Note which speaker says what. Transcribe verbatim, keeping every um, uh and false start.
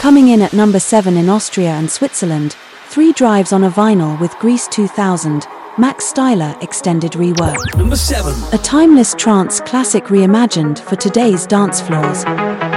Speaker 1: Coming in at number seven in Austria and Switzerland, Three Drives on a Vinyl with Grease two thousand, Max Styler extended rework.
Speaker 2: Number seven.
Speaker 1: A timeless trance classic reimagined for today's dance floors.